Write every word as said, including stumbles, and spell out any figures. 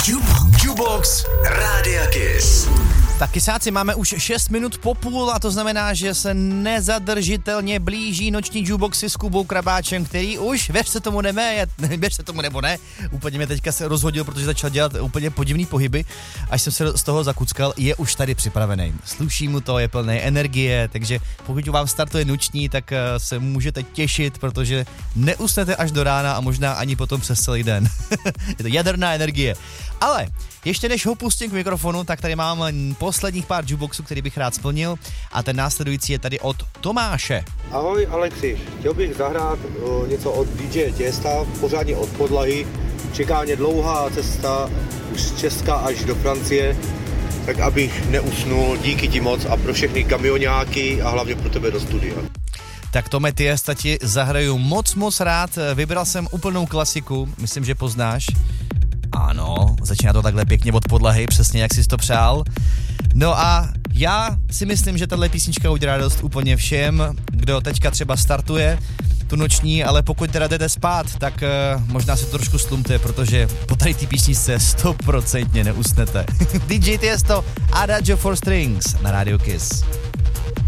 Jukebox Rádia Kiss. Tak kysáci, máme už šest minut po půl a to znamená, že se nezadržitelně blíží noční jukeboxy s Kubou Krabáčem, který už, věřte tomu ne, věřte tomu nebo ne, úplně mě teďka se rozhodil, protože začal dělat úplně podivný pohyby, až jsem se z toho zakuckal, je už tady připravený. Sluší mu to, je plný energie, takže pokud vám startuje noční, tak se můžete těšit, protože neusnete až do rána a možná ani potom přes celý den. Je to jaderná energie. Ale ještě než ho pustím k mikrofonu, tak tady mám posledních pár jukeboxů, který bych rád splnil a ten následující je tady od Tomáše. Ahoj Alexi, chtěl bych zahrát uh, něco od dý džeje Těsta, pořádně od podlahy. Čeká mě dlouhá cesta už z Česka až do Francie, tak abych neusnul, díky ti moc a pro všechny kamionáky a hlavně pro tebe do studia. Tak Tome, Tiesta ti zahraju moc, moc rád, vybral jsem úplnou klasiku, myslím, že poznáš. Ano, začíná to takhle pěkně od podlahy, přesně jak jsi to přál. No a já si myslím, že tahle písnička udělá radost úplně všem, kdo teďka třeba startuje tu noční, ale pokud teda jdete spát, tak uh, možná se to trošku slumte, protože po tady té písničce stoprocentně neusnete. dý džej Tiesto, Adagio for Strings na Radio Kiss.